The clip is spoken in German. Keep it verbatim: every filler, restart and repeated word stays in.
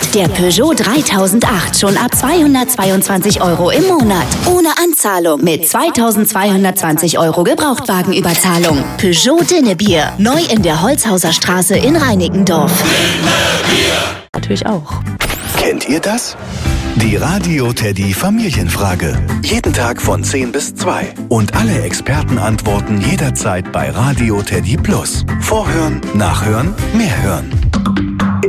Der Peugeot dreitausendacht schon ab zweihundertzweiundzwanzig Euro im Monat. Ohne Anzahlung mit zweitausendzweihundertzwanzig Euro Gebrauchtwagenüberzahlung. Peugeot Dinnebier. Neu in der Holzhauser Straße in Reinickendorf. Natürlich auch. Kennt ihr das? Die Radio Teddy Familienfrage. Jeden Tag von zehn bis zwei. Und alle Experten antworten jederzeit bei Radio Teddy Plus. Vorhören, nachhören, mehr hören.